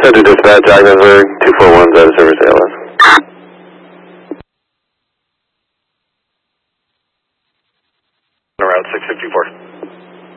Center Dispatch, Ogdensburg, 241's out of service ALS. Route 654.